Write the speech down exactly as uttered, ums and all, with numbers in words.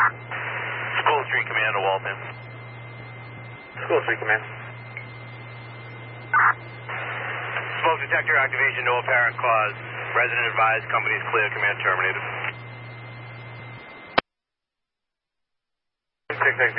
School Street Command to Walton. School Street Command. Smoke detector activation, no apparent cause. Resident advised, company's clear, command terminated.